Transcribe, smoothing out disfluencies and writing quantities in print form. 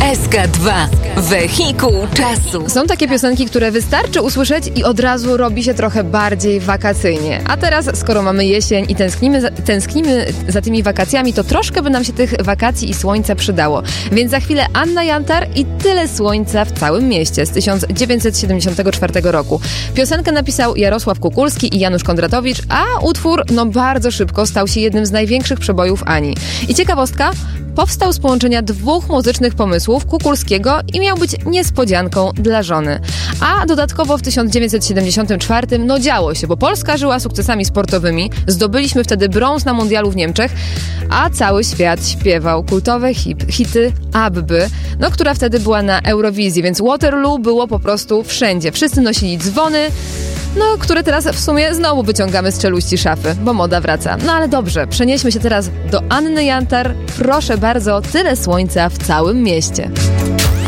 SK2. Wehikuł czasu. Są takie piosenki, które wystarczy usłyszeć i od razu robi się trochę bardziej wakacyjnie. A teraz, skoro mamy jesień i tęsknimy za tymi wakacjami, to troszkę by nam się tych wakacji i słońca przydało. Więc za chwilę Anna Jantar i Tyle słońca w całym mieście z 1974 roku. Piosenkę napisał Jarosław Kukulski i Janusz Kondratowicz, a utwór bardzo szybko stał się jednym z największych przebojów Ani. I ciekawostka, powstał z połączenia dwóch muzycznych pomysłów Kukulskiego i miał być niespodzianką dla żony. A dodatkowo w 1974 działo się, bo Polska żyła sukcesami sportowymi, zdobyliśmy wtedy brąz na mundialu w Niemczech, a cały świat śpiewał kultowe hity Abby, która wtedy była na Eurowizji, więc Waterloo było po prostu wszędzie. Wszyscy nosili dzwony, które teraz w sumie znowu wyciągamy z czeluści szafy, bo moda wraca. Ale dobrze, przenieśmy się teraz do Anny Jantar. Proszę bardzo, Tyle słońca w całym mieście.